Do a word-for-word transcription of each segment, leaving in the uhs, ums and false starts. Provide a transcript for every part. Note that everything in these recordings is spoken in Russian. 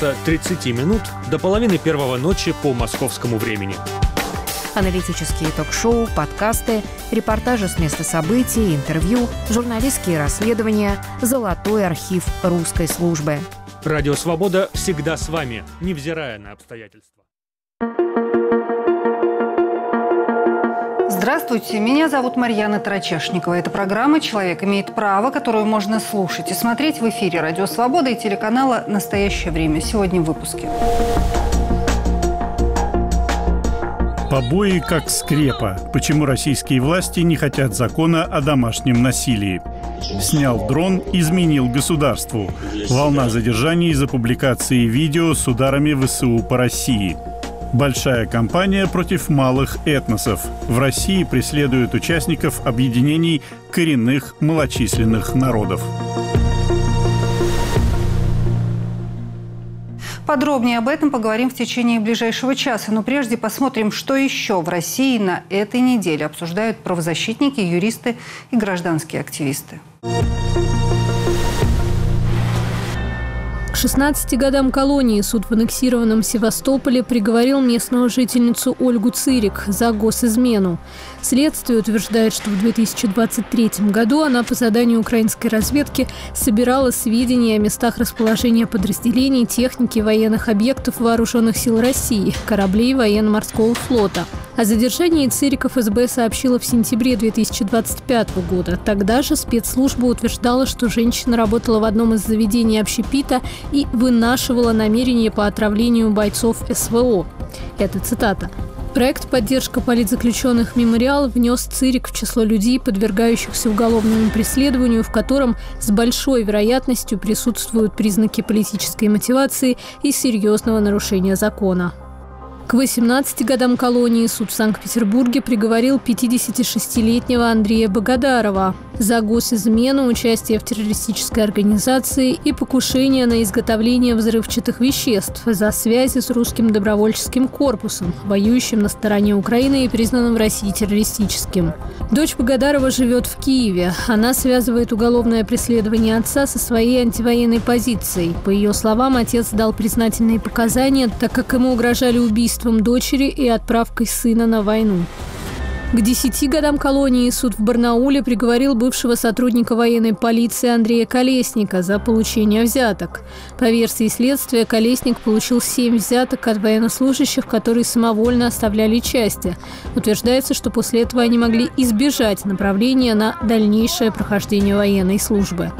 около тридцати минут до половины первого ночи по московскому времени. Аналитические ток-шоу, подкасты, репортажи с места событий, интервью, журналистские расследования, золотой архив русской службы. Радио «Свобода» всегда с вами, невзирая на обстоятельства. Здравствуйте, меня зовут Марьяна Тарачешникова. Это программа «Человек имеет право», которую можно слушать и смотреть в эфире Радио «Свобода» и телеканала «Настоящее время». Сегодня в выпуске. Побои как скрепа. Почему российские власти не хотят закона о домашнем насилии? Снял дрон, изменил государству. Волна задержаний из-за публикации видео с ударами ВСУ по России. Большая кампания против малых этносов. В России преследуют участников объединений коренных малочисленных народов. Подробнее об этом поговорим в течение ближайшего часа. Но прежде посмотрим, что еще в России на этой неделе обсуждают правозащитники, юристы и гражданские активисты. К шестнадцати годам колонии суд в аннексированном Севастополе приговорил местную жительницу Ольгу Цирик за госизмену. Следствие утверждает, что в две тысячи двадцать третьем году она по заданию украинской разведки собирала сведения о местах расположения подразделений, техники, военных объектов Вооруженных сил России, кораблей военно-морского флота. О задержании Цирик эф эс бэ сообщила в сентябре две тысячи двадцать пятого года. Тогда же спецслужба утверждала, что женщина работала в одном из заведений общепита и вынашивала намерения по отравлению бойцов эс вэ о. Это цитата. Проект «Поддержка политзаключенных Мемориал» внес Цирик в число людей, подвергающихся уголовному преследованию, в котором с большой вероятностью присутствуют признаки политической мотивации и серьезного нарушения закона. К восемнадцати годам колонии суд в Санкт-Петербурге приговорил пятидесятишестилетнего Андрея Богодарова за госизмену, участие в террористической организации и покушение на изготовление взрывчатых веществ, за связи с русским добровольческим корпусом, воюющим на стороне Украины и признанным в России террористическим. Дочь Богодарова живет в Киеве. Она связывает уголовное преследование отца со своей антивоенной позицией. По ее словам, отец дал признательные показания, так как ему угрожали убийством дочери и отправкой сына на войну. К десяти годам колонии суд в Барнауле приговорил бывшего сотрудника военной полиции Андрея Колесника за получение взяток. По версии следствия, Колесник получил семь взяток от военнослужащих, которые самовольно оставляли части. Утверждается, что после этого они могли избежать направления на дальнейшее прохождение военной службы.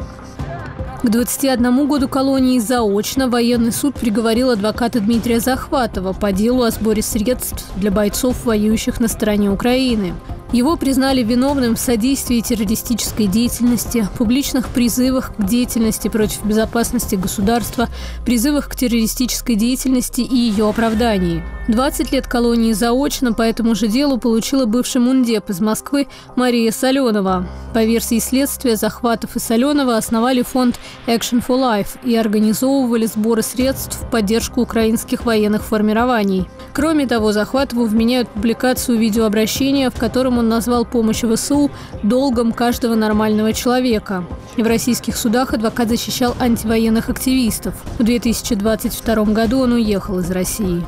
К двадцати одному году колонии заочно военный суд приговорил адвоката Дмитрия Захватова по делу о сборе средств для бойцов, воюющих на стороне Украины. Его признали виновным в содействии террористической деятельности, публичных призывах к деятельности против безопасности государства, призывах к террористической деятельности и ее оправдании. двадцать лет колонии заочно по этому же делу получила бывший мундеп из Москвы Мария Соленова. По версии следствия, Захватов и Соленова основали фонд Action for Life и организовывали сборы средств в поддержку украинских военных формирований. Кроме того, Захватову вменяют публикацию видеообращения, в котором он назвал помощь ВСУ долгом каждого нормального человека. И в российских судах адвокат защищал антивоенных активистов. В две тысячи двадцать втором году он уехал из России.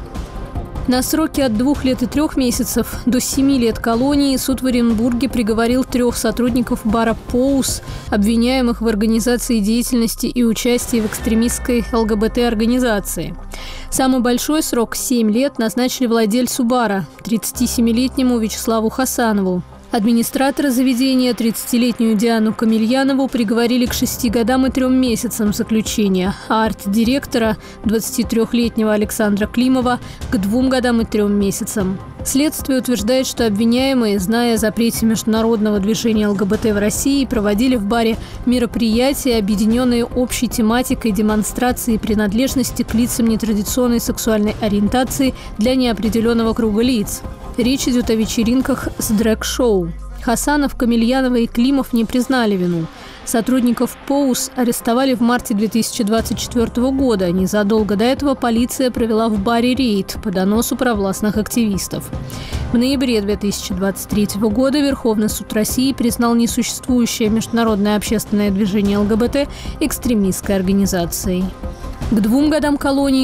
На сроки от двух лет и трех месяцев до семи лет колонии суд в Оренбурге приговорил трех сотрудников бара «Поус», обвиняемых в организации деятельности и участии в экстремистской эл гэ бэ тэ-организации. Самый большой срок – семь лет назначили владельцу бара, тридцатисемилетнему Вячеславу Хасанову. Администратора заведения, тридцатилетнюю Диану Камильянову, приговорили к шести годам и трем месяцам заключения, а арт-директора, двадцатитрёхлетнего Александра Климова, к двум годам и трем месяцам. Следствие утверждает, что обвиняемые, зная о запрете международного движения эл гэ бэ тэ в России, проводили в баре мероприятия, объединенные общей тематикой демонстрации принадлежности к лицам нетрадиционной сексуальной ориентации для неопределенного круга лиц. Речь идет о вечеринках с дрэг-шоу. Хасанов, Камильянова и Климов не признали вину. Сотрудников ПОУС арестовали в марте две тысячи двадцать четвёртого года. Незадолго до этого полиция провела в баре рейд по доносу провластных активистов. В ноябре две тысячи двадцать третьего года Верховный суд России признал несуществующее международное общественное движение эл гэ бэ тэ экстремистской организацией. К двум годам колонии